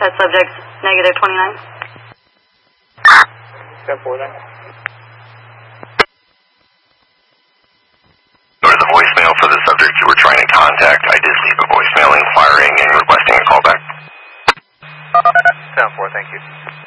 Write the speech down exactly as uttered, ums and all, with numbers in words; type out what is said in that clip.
Test subject negative twenty-nine. ten four then. Go to the voicemail for the subject you were trying to contact. I did leave a voicemail inquiring and requesting a callback. ten four, thank you.